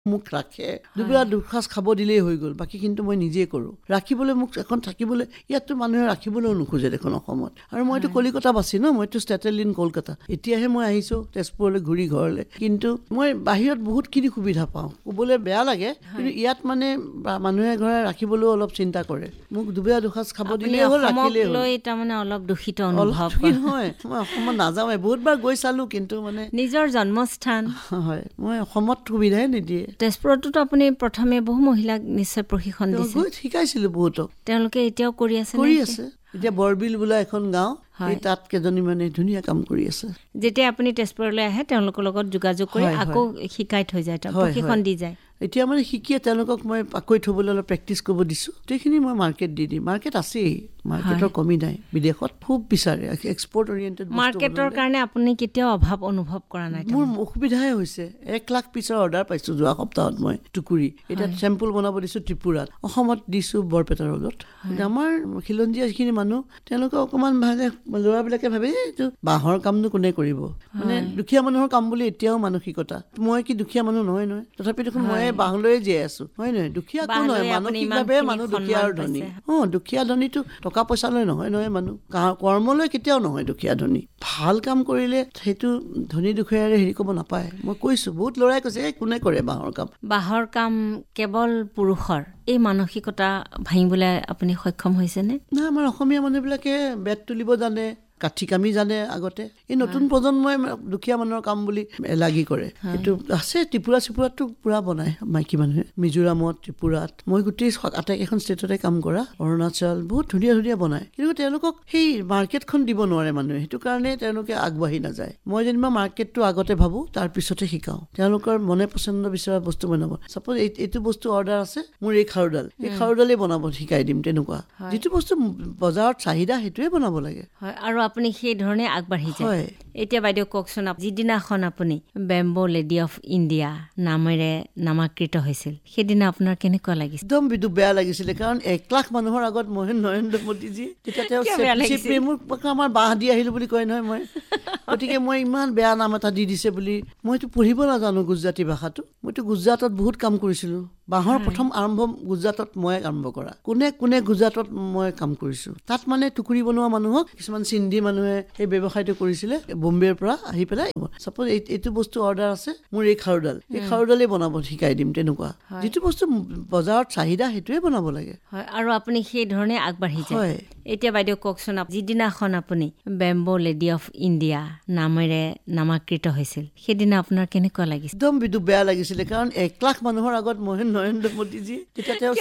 মোক ৰাখে দুবেলা দুসাঁজ খাব দিলেই হৈ গ'ল বাকী কিন্তু মই নিজে কৰোঁ ৰাখিবলৈ মোক এখন থাকিবলৈ ইয়াততো মানুহে ৰাখিবলৈও নোখোজে দেখোন অসমত আৰু মইতো কলিকতা বাসী ন মইতো ষ্টেটেল ইন কলকাতা এতিয়াহে মই আহিছোঁ তেজপুৰলৈ ঘূৰি ঘৰলৈ কিন্তু মই বাহিৰত বহুতখিনি সুবিধা পাওঁ ক'বলৈ বেয়া লাগে কিন্তু ইয়াত মানে মানুহে ঘৰে ৰাখিবলৈও অলপ চিন্তা কৰে মোক দুবেলা দুসাঁজ খাব দিলেই হ'ল ৰাখিলেই হ'ল তাৰমানে অলপ দূষিত অনুভৱ হয় মই অসমত নাযাওঁৱে বহুতবাৰ গৈ চালোঁ কিন্তু মানে নিজৰ জন্মস্থান হয় মই অসমত সুবিধাই নিদিয়ে তেজপুৰতো আপুনি প্ৰথমে বহু মহিলাক নিশ্চয় প্ৰশিক্ষণ দিছে শিকাইছিলোঁ বহুতক তেওঁলোকে এতিয়াও কৰি আছে এতিয়া বৰবিল বোলা এখন গাঁও তাত কেইজনী মানে ধুনীয়া কাম কৰি আছে যেতিয়া আপুনি তেজপুৰলৈ আহে তেওঁলোকৰ লগত যোগাযোগ কৰি আকৌ শিকাই থৈ যায় প্ৰশিক্ষণ দি যায় এতিয়া মানে শিকিয়ে তেওঁলোকক মই পাকৈ থ'বলৈ অলপ প্ৰেক্টিচ কৰিব দিছোঁ গোটেইখিনি মই মাৰ্কেট দি দিম মাৰ্কেট আছেই মাৰ্কেটৰ কমি নাই বিদেশত খুব বিচাৰে এক্সপৰ্ট অৰিয়েণ্টেড মাৰ্কেটৰ কাৰণে আপুনি কেতিয়াও অভাৱ অনুভৱ কৰা নাই মোৰ অসুবিধাই হৈছে 1 লাখ পিছৰ অৰ্ডাৰ পাইছোঁ যোৱা সপ্তাহত মই টুকুৰি এতিয়া চেম্পল বনাব দিছোঁ ত্ৰিপুৰাত অসমত দিছোঁ বৰপেটাৰ ৰোডত আমাৰ খিলঞ্জীয়া যিখিনি মানুহ তেওঁলোকে অকণমান ভাগে ল'ৰাবিলাকে ভাবে এইটো বাঁহৰ কামনো কোনে কৰিব মানে দুখীয়া মানুহৰ কাম বুলি এতিয়াও মানসিকতা মই কি দুখীয়া মানুহ নহয় তথাপি দেখোন মই বাঁহলৈয়ে জীয়াই আছো হয় নহয় দুখীয়া কোন নহয় মানসিকভাৱে মানুহ দুখীয়া আৰু ধনী দুখীয়া ধনীটো টকা পইচালৈ নহয় মানুহ কৰ্মলৈ কেতিয়াও নহয় দুখীয়া ধনী ভাল কাম কৰিলে সেইটো ধনী দুখীয়াৰে হেৰি কৰিব নাপায় মই কৈছোঁ বহুত ল'ৰাই কৈছে কোনে কৰে বাঁহৰ কাম কেৱল পুৰুষৰ এই মানসিকতা ভাঙিবলৈ আপুনি সক্ষম হৈছেনে নাই আমাৰ অসমীয়া মানুহবিলাকে বেত তুলিব জানে কাঠি কামি জানে আগতে এই নতুন প্ৰজন্মই দুখীয়া মানুহৰ কাম বুলি লাগি কৰে এইটো আছে ত্ৰিপুৰাতো পুৰা বনায় মাইকী মানুহে মিজোৰামত ত্ৰিপুৰাত মই গোটেই আটাইকেইখন ষ্টেটতে কাম কৰা অৰুণাচল বহুত ধুনীয়া ধুনীয়া বনায় কিন্তু তেওঁলোকক সেই মাৰ্কেটখন দিব নোৱাৰে মানুহে সেইটো কাৰণে তেওঁলোকে আগবাঢ়ি নাযায় মই যেনিবা মাৰ্কেটটো আগতে ভাবোঁ তাৰপিছতে শিকাওঁ তেওঁলোকৰ মনে পচন্দ বিচৰা বস্তু বনাব চাপ'জ এইটো বস্তু অৰ্ডাৰ আছে মোৰ এই খাৰুডালেই বনাব শিকাই দিম তেনেকুৱা যিটো বস্তু বজাৰত চাহিদা সেইটোৱে বনাব লাগে আৰু আপুনি সেই ধৰণে আগবাঢ়ি যায় এতিয়া বাইদেউ কওকচোন যিদিনাখন আপুনি বেম্বো লেডি অফ ইণ্ডিয়া নামেৰে নামাকৃত হৈছিল সেইদিনা আপোনাৰ কেনেকুৱা লাগিছিল একদম বেয়া লাগিছিলে কাৰণ 1 লাখ মানুহৰ আগত মই নৰেন্দ্ৰ মোদীজী তেতিয়া তেওঁ আমাৰ বাঁহ দি আহিলো বুলি কয় নহয় মই গতিকে মই ইমান বেয়া নাম এটা দি দিছে বুলি মইতো পঢ়িব নাজানো গুজৰাটী ভাষাটো মইতো গুজৰাটত বহুত কাম কৰিছিলোঁ বাঁহৰ প্ৰথম আৰম্ভ গুজৰাটত মই আৰম্ভ কৰা কোনে গুজৰাটত মই কাম কৰিছোঁ তাত মানে টুকুৰি বনোৱা মানুহক কিছুমান সিন্ধি মানুহে এই ব্যৱসায়টো কৰিছিলে বম্বেৰ পৰা আহি পেলাই চাপ'জ এইটো বস্তু অৰ্ডাৰ আছে মোৰ এই খাৰুডালেই বনাব শিকাই দিম তেনেকুৱা যিটো বস্তু বজাৰত চাহিদা সেইটোৱে বনাব লাগে আৰু আপুনি সেই ধৰণে আগবাঢ়ি যায় এতিয়া বাইদেউ কওকচোন যিদিনাখন আপুনি বেম্বো লেডি অফ ইণ্ডিয়া নামেৰে নামাকৃত হৈছিল সেইদিনা আপোনাৰ কেনেকুৱা লাগিছিল একদম বেয়া লাগিছিলে কাৰণ 1 লাখ মানুহৰ আগত মই নৰেন্দ্ৰ মোদীজী তেতিয়া তেওঁ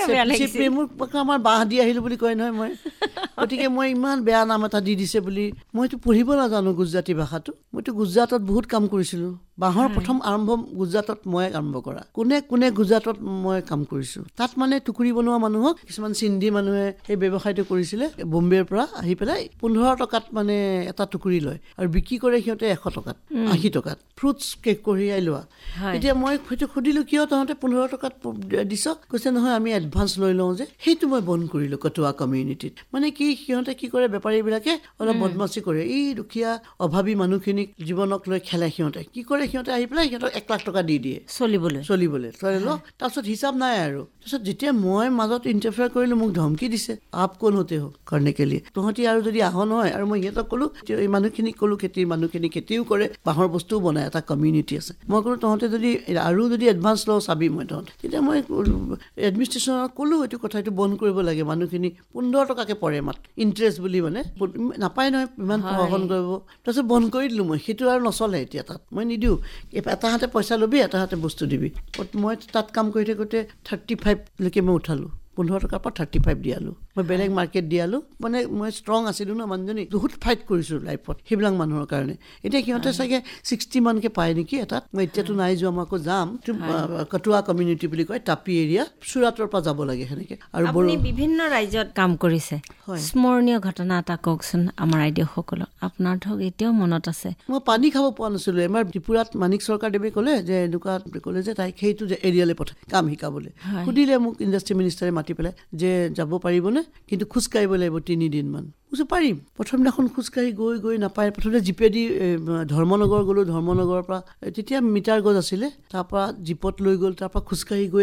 আমাৰ বাঁহ দি আহিলো বুলি কয় নহয় মই গতিকে মই ইমান বেয়া নাম এটা দি দিছে বুলি মইতো পঢ়িব নাজানো গুজৰাটী ভাষাটো মইতো গুজৰাটত বহুত কাম কৰিছিলোঁ বাঁহৰ প্ৰথম আৰম্ভ গুজৰাটত মই আৰম্ভ কৰা কোনে গুজৰাটত মই কাম কৰিছোঁ তাত মানে টুকুৰি বনোৱা মানুহক কিছুমান সিন্ধি মানুহে এই ব্যৱসায়টো কৰিছিলে বম্বেৰ পৰা আহি পেলাই 15 টকাত মানে এটা টুকুৰি লয় আৰু বিক্ৰী কৰে সিহঁতে 100 টকাত 80 টকাত ফ্ৰুটছ কেক কঢ়িয়াই লোৱা এতিয়া মই হয়তো সুধিলোঁ কিয় তহঁতে 15 টকাত দিছ কৈছে নহয় আমি এডভান্স লৈ লওঁ যে সেইটো মই বন্ধ কৰিলোঁ কটুৱা কমিউনিটিত মানে কি সিহঁতে কি কৰে বেপাৰীবিলাকে অলপ বদমাচি কৰে এই দুখীয়া অভাৱী মানুহখিনিক জীৱনক লৈ খেলে সিহঁতে কি কৰে সিহঁতে আহি পেলাই সিহঁতক 1 লাখ টকা দি দিয়ে চলিবলৈ তাৰপিছত হিচাপ নাই আৰু তাৰপিছত যেতিয়া মই মাজত ইণ্টাৰফেয়াৰ কৰিলোঁ মোক ধমকি দিছে আপ কোন হতে হো কাৰণে কেলি তহঁতি আৰু যদি আহ নহয় আৰু মই সিহঁতক ক'লোঁ এই মানুহখিনিক ক'লোঁ খেতিৰ মানুহখিনি খেতিও কৰে বাঁহৰ বস্তুও বনায় এটা কমিউনিটি আছে মই ক'লোঁ তহঁতে যদি এডভান্স লওঁ চাবি মই তহঁতে তেতিয়া মই এডমিনিষ্ট্ৰেশ্যনক ক'লোঁ এইটো কথাটো বন্ধ কৰিব লাগে মানুহখিনি 15 টকাকৈ পৰে মাত্ৰ ইণ্টাৰেষ্ট বুলি মানে নাপায় নহয় ইমান প্ৰশাসন কৰিব তাৰপিছত বন্ধ কৰি দিলোঁ মই সেইটো আৰু নচলে এতিয়া তাত মই নিদিওঁ এটা হাতে পইচা ল'বি এটা হাতে বস্তু দিবি মই তাত কাম কৰি থাকোঁতে 35লৈকে মই উঠালোঁ 15 টকাৰ পৰা 35 দিয়ালোঁ মই বেলেগ মাৰ্কেট দিয়ালোঁ মানে মই ষ্ট্ৰং আছিলোঁ ন মানুহজনী বহুত ফাইট কৰিছোঁ লাইফত সেইবিলাক মানুহৰ কাৰণে এতিয়া সিহঁতে চাগে 60 মানকৈ পায় নেকি এটাত মই এতিয়াতো নাই যোৱা মই আকৌ যাম কটুৱা কমিউনিটি বুলি কয় টাপি এৰিয়া চুৰাটৰ পৰা যাব লাগে সেনেকৈ আৰু আপুনি বিভিন্ন ৰাজ্যত কাম কৰিছে স্মৰণীয় ঘটনা এটা কওকচোন আমাৰ আইডিয়াসকলক আপোনাৰ ধৰক এতিয়াও মনত আছে মই পানী খাব পোৱা নাছিলোঁ এবাৰ ত্ৰিপুৰাত মানিক চৰকাৰদেৱে ক'লে যে এনেকুৱা ক'লে যে তাইক সেইটো যে এৰিয়ালৈ পঠায় কাম শিকাবলৈ সুধিলে মোক ইণ্ডাষ্ট্ৰি মিনিষ্টাৰে মাতি পেলাই যে যাব পাৰিবনে কিন্তু খোজকাঢ়িব লাগিব 3 দিনমান বুজি পাৰিম। প্ৰথম দিনাখন খোজকাঢ়ি গৈ নাপায়, প্ৰথমতে জিপেদি ধৰ্মনগৰ গ'লোঁ, ধৰ্মনগৰৰ পৰা তেতিয়া মিটাৰ গজ আছিলে, তাৰ পৰা জীপত লৈ গ'ল, তাৰ পৰা খোজকাঢ়ি গৈ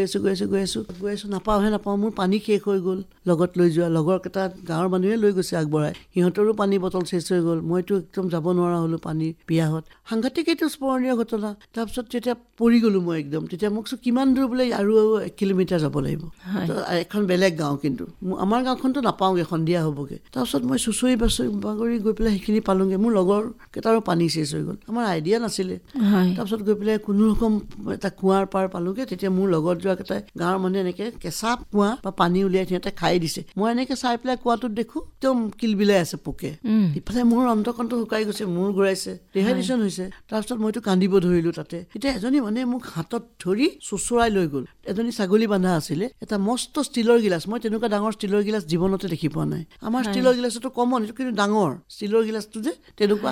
আছোঁ নাপাওঁ, মোৰ পানী শেষ হৈ গ'ল। লগত লৈ যোৱা লগৰ কেইটা গাঁৱৰ মানুহে লৈ গৈছে আগবঢ়াই, সিহঁতৰো পানী বটল শেষ হৈ গ'ল, মইতো একদম যাব নোৱাৰা হ'লোঁ পানী পিয়াহত। সাংঘাতিক এইটো স্মৰণীয় ঘটনা। তাৰপিছত যেতিয়া পৰি গ'লোঁ মই একদম, তেতিয়া মোক কিমান দূৰ বোলে আৰু 1 কিলোমিটাৰ যাব লাগিব, এখন বেলেগ গাঁও, কিন্তু আমাৰ গাঁওখনতো নাপাওঁগৈ, সন্ধিয়া হ'বগৈ। তাৰপিছত মই চুঁচৰি বাগৰি গৈ পেলাই সেইখিনি পালোঁগৈ, মোৰ লগৰ কেইটাৰো পানী শেষ হৈ গ'ল, আমাৰ আইডিয়া নাছিলে। তাৰপিছত গৈ পেলাই কোনো ৰকম এটা কুঁৱাৰ পাৰ পালোঁগৈ। তেতিয়া মোৰ লগত যোৱা কেইটাই গাঁৱৰ মানুহে এনেকৈ কেঁচা কুঁৱা বা পানী উলিয়াই সিহঁতে খাই দিছে। মই এনেকৈ চাই পেলাই কুঁৱাটোত দেখোঁ একদম কিলবিলাই আছে পোকে। ইফালে মোৰ অন্তকণ্ঠ শুকাই গৈছে, মূৰ ঘূৰাইছে, ডিহাইড্ৰেশ্যন হৈছে। তাৰপিছত মইতো কান্দিব ধৰিলোঁ তাতে। এতিয়া এজনী মানুহে মোক হাতত ধৰি চোঁচৰাই লৈ গ'ল। এজনী ছাগলী বান্ধা আছিলে, এটা মস্ত ষ্টীলৰ গিলাচ, মই তেনেকুৱা ডাঙৰ ষ্টীলৰ গিলাচ জীৱনতে দেখি পোৱা নাই। আমাৰ ষ্টীলৰ গিলাচটো কমন, এইটো কিন্তু ডাঙৰ ষ্টীলৰ গিলাচটো যে তেনেকুৱা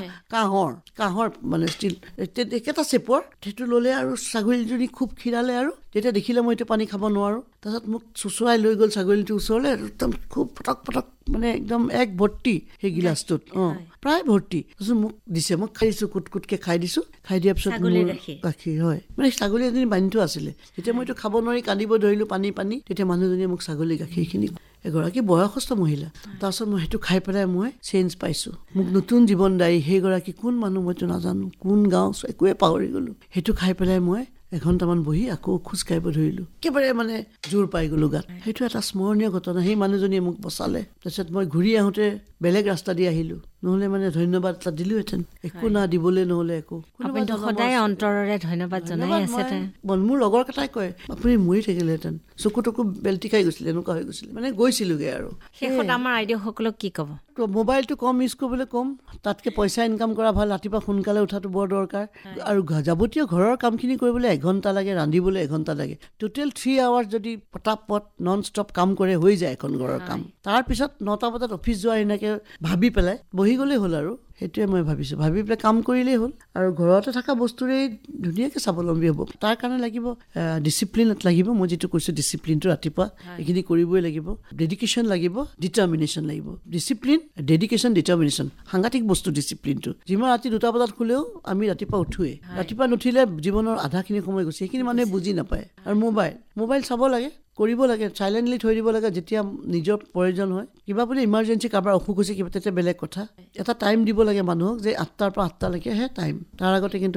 কাঁহৰ মানে ষ্টীল একেটা চেপৰ, সেইটো ল'লে আৰু ছাগলীজনী খুব খীৰালে, আৰু তেতিয়া দেখিলে মই এইটো পানী খাব নোৱাৰোঁ। তাৰপিছত মোক চোঁচৰাই লৈ গ'ল ছাগলীটোৰ ওচৰলৈ, একদম খুব পটক মানে একদম এক ভৰ্তি সেই গিলাচটোত, প্ৰায় ভৰ্তি। তাৰপিছত মোক দিছে, মই খাই দিছোঁ, কুটকৈ খাই দিছোঁ। খাই দিয়াৰ পিছত মোৰ গাখীৰ, হয়, মানে ছাগলী এজনী বান্ধি থোৱা আছিলে। তেতিয়া মইতো খাব নোৱাৰি কান্দিব ধৰিলোঁ, পানী। তেতিয়া মানুহজনীয়ে মোক ছাগলী গাখীৰখিনি, এগৰাকী বয়সস্থ মহিলা। তাৰপিছত মই সেইটো খাই পেলাই মই চেঞ্জ পাইছোঁ, মোক নতুন জীৱনদায়ী। সেইগৰাকী কোন মানুহ মইতো নাজানো, কোন গাঁও একোৱে পাহৰি গ'লোঁ। সেইটো খাই পেলাই মই এঘণ্টামান বহি আকৌ খোজকাঢ়িব ধৰিলোঁ, একেবাৰে মানে জোৰ পাই গ'লোঁ গাত। সেইটো এটা স্মৰণীয় ঘটনা, সেই মানুহজনীয়ে মোক বচালে। তাৰপিছত মই ঘূৰি আহোঁতে বেলেগ ৰাস্তা দি আহিলোঁ, নহ'লে মানে ধন্যবাদ এটা দিলোহেঁতেন, একো না দিবলৈ নহ'লে একো। সদায় অন্তৰেৰে ধন্যবাদ জনাই আছে। মোৰ লগৰ কেইটাই কয় আপুনি মৰি থাকিলেহেঁতেন, চকু বেল্টি খাই গৈছিলে, এনেকুৱা হৈ গৈছিলে, মানে গৈছিলোগৈ। আৰু শেষত আমাৰ আইডিয়াসকলক কি ক'ব? মোবাইলটো কম ইউজ কৰিবলৈ ক'ম, তাতকৈ পইচা ইনকাম কৰা ভাল, ৰাতিপুৱা সোনকালে উঠাটো বৰ দৰকাৰ। আৰু যাৱতীয় ঘৰৰ কামখিনি কৰিবলৈ 1 ঘণ্টা লাগে, ৰান্ধিবলৈ 1 ঘণ্টা লাগে। টোটেল 3 আৱাৰ্ছ যদি পটাপট নন ষ্টপ কাম কৰে হৈ যায় এখন ঘৰৰ কাম। তাৰপিছত 9টা বজাত অফিচ যোৱাৰ এনেকৈ ভাবি পেলাই বহি গ'লেই হ'ল। আৰু সেইটোৱে মই ভাবিছোঁ, ভাবি পেলাই কাম কৰিলেই হ'ল। আৰু ঘৰতে থকা বস্তুৰেই ধুনীয়াকৈ স্বাৱলম্বী হ'ব। তাৰ কাৰণে লাগিব ডিচিপ্লিন লাগিব, মই যিটো কৈছোঁ ডিচিপ্লিনটো ৰাতিপুৱা এইখিনি কৰিবই লাগিব। ডেডিকেশ্যন লাগিব, ডিটাৰমিনেশ্যন লাগিব। ডিচিপ্লিন, ডেডিকেশ্যন, ডিটাৰমিনেশ্যন, সাংঘাতিক বস্তু ডিচিপ্লিনটো। যিমান ৰাতি 2টা বজাত শুলেও আমি ৰাতিপুৱা উঠোৱেই, ৰাতিপুৱা নুঠিলে জীৱনৰ আধাখিনি সময় গৈছে, সেইখিনি মানুহে বুজি নাপায়। আৰু মোবাইল চাব লাগে, কৰিব লাগে, চাইলেণ্টলি থৈ দিব লাগে যেতিয়া নিজৰ প্ৰয়োজন হয়। কিবা বুলি ইমাৰ্জেঞ্চি কাৰোবাৰ অসুখ হৈছে কিবা, তেতিয়া বেলেগ কথা। এটা টাইম দিব লাগে মানুহক যে 8টাৰ পৰা 8টালৈকেহে টাইম, তাৰ আগতে কিন্তু